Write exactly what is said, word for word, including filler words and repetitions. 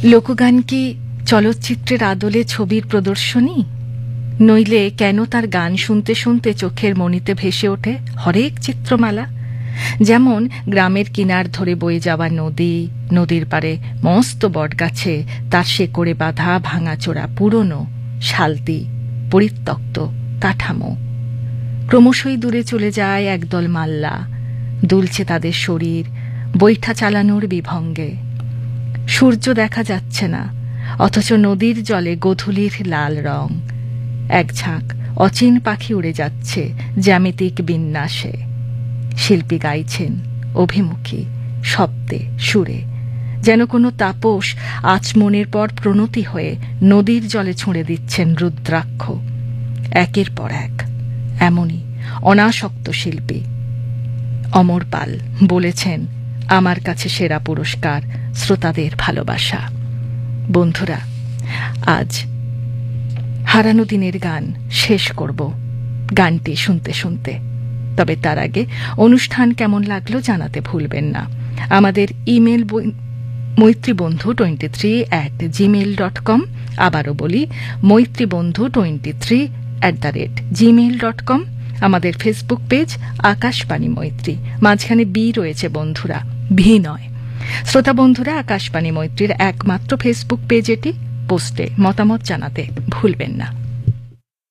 লোকগান কি চলচ্চিত্রের আদলে ছবির প্রদর্শনী, নইলে কেন তার গান শুনতে শুনতে চোখের মণিতে ভেসে ওঠে হরেক চিত্রমালা? যেমন গ্রামের কিনার ধরে বয়ে যাওয়া নদী, নদীর পাড়ে মস্ত বটগাছে তার শেকড়ে বাঁধা ভাঙাচোরা পুরনো শালতি পরিত্যক্ত কাঠামো। ক্রমশই দূরে চলে যায় একদল মাল্লা, দুলছে তাদের শরীর বৈঠা চালানোর বিভঙ্গে। সূর্য দেখা যাচ্ছে না, অথচ নদীর জলে গোধূলির লাল রং। এক ঝাঁক অচিন পাখি উড়ে যাচ্ছে জ্যামিতিক বিন্যাসে। শিল্পী গাইছেন অভিমুখী শব্দে সুরে, যেন কোনো তাপস আচমনের পর প্রণতি হয়ে নদীর জলে ছুঁড়ে দিচ্ছেন রুদ্রাক্ষ। একের পর এক এমনই অনাসক্ত শিল্পী। অমর পাল বলেছেন, আমার কাছে সেরা পুরস্কার শ্রোতাদের ভালোবাসা। বন্ধুরা, আজ হারানো দিনের গান শেষ করব গানটি শুনতে শুনতে। তবে তার আগে অনুষ্ঠান কেমন লাগলো জানাতে ভুলবেন না। আমাদের email মৈত্রীবন্ধু twenty three at Gmail dot com. আবারও বলি, মৈত্রীবন্ধু twenty three at the rate Gmail dot com. আমাদের ফেসবুক পেজ আকাশবাণী মৈত্রী, মাঝখানে বি রয়েছে বন্ধুরা, ভি নয়। শ্রোতা বন্ধুরা, আকাশবাণী মৈত্রীর একমাত্র ফেসবুক পেজ এটি। পোস্টে মতামত জানাতে ভুলবেন না।